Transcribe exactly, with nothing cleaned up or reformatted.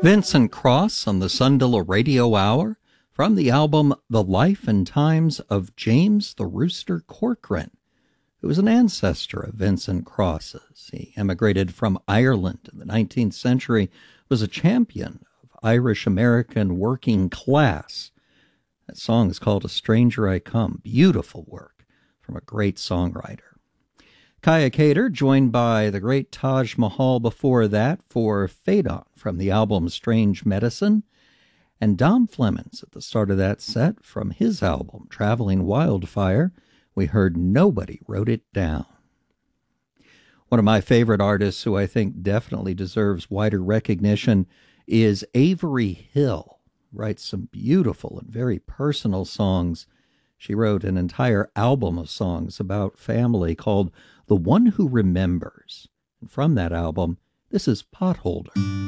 Vincent Cross on the Sundalo Radio Hour from the album The Life and Times of James the Rooster Corcoran, who was an ancestor of Vincent Cross's. He emigrated from Ireland in the nineteenth century, was a champion of Irish-American working class. That song is called A Stranger I Come. Beautiful work from a great songwriter. Kaya Kater, joined by the great Taj Mahal before that for Fade On from the album Strange Medicine, and Dom Flemons at the start of that set from his album Traveling Wildfire, we heard Nobody Wrote It Down. One of my favorite artists who I think definitely deserves wider recognition is Avery Hill. Writes some beautiful and very personal songs. She wrote an entire album of songs about family called The One Who Remembers. And from that album, this is Potholder.